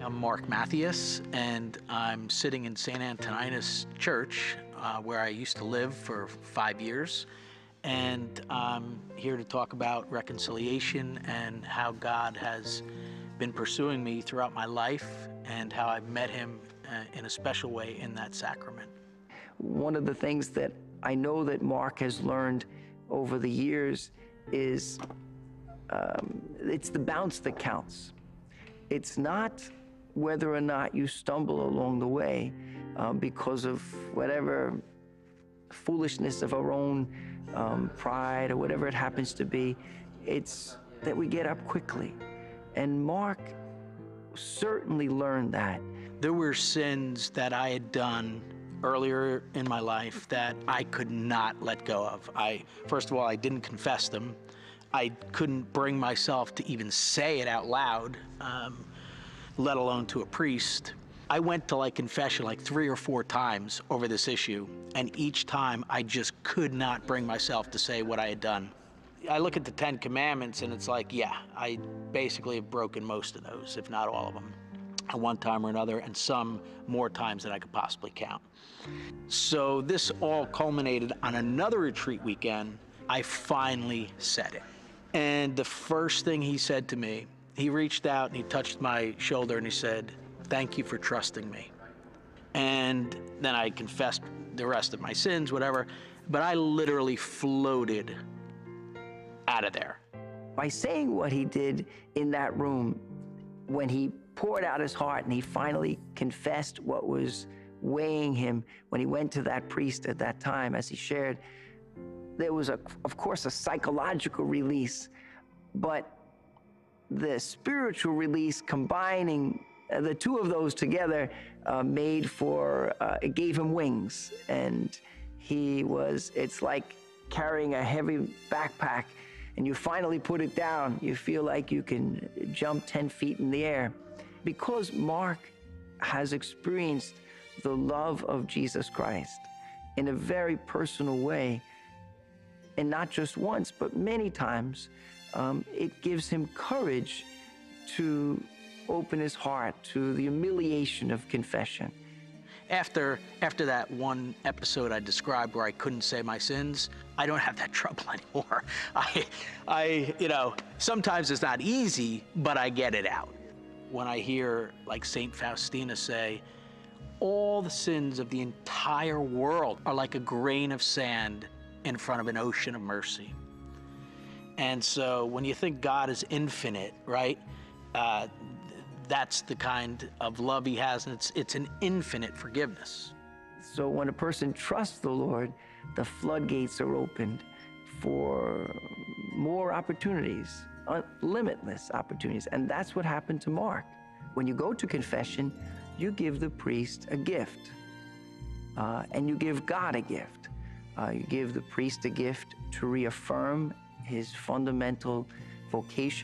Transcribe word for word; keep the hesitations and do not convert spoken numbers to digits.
I'm Mark Matthias, and I'm sitting in Saint Antoninus Church, uh, where I used to live for five years. And I'm here to talk about reconciliation and how God has been pursuing me throughout my life and how I've met him uh, in a special way in that sacrament. One of the things that I know that Mark has learned over the years is um, it's the bounce that counts. It's not whether or not you stumble along the way um, because of whatever foolishness of our own um, pride or whatever it happens to be. It's that we get up quickly. And Mark certainly learned that. There were sins that I had done earlier in my life that I could not let go of. I, first of all, I didn't confess them. I couldn't bring myself to even say it out loud, um, let alone to a priest. I went to like confession like three or four times over this issue, and each time I just could not bring myself to say what I had done. I look at the Ten Commandments and it's like, yeah, I basically have broken most of those, if not all of them, at one time or another, and some more times than I could possibly count. So this all culminated on another retreat weekend. I finally said it. And the first thing he said to me, he reached out and he touched my shoulder and he said, "Thank you for trusting me." And then I confessed the rest of my sins, whatever, but I literally floated out of there. By saying what he did in that room, when he poured out his heart and he finally confessed what was weighing him, when he went to that priest at that time, as he shared, there was, a, of course, a psychological release, but the spiritual release combining uh, the two of those together uh, made for, uh, it gave him wings. And he was, it's like carrying a heavy backpack and you finally put it down. You feel like you can jump ten feet in the air. Because Mark has experienced the love of Jesus Christ in a very personal way, and not just once, but many times, um, it gives him courage to open his heart to the humiliation of confession. After, after that one episode I described where I couldn't say my sins, I don't have that trouble anymore. I, I, you know, sometimes it's not easy, but I get it out. When I hear like Saint Faustina say, all the sins of the entire world are like a grain of sand in front of an ocean of mercy. And so when you think God is infinite, right, uh, that's the kind of love he has, and it's, it's an infinite forgiveness. So when a person trusts the Lord, the floodgates are opened for more opportunities, limitless opportunities. And that's what happened to Mark. When you go to confession, you give the priest a gift, uh, and you give God a gift. Uh, you give the priest a gift to reaffirm his fundamental vocation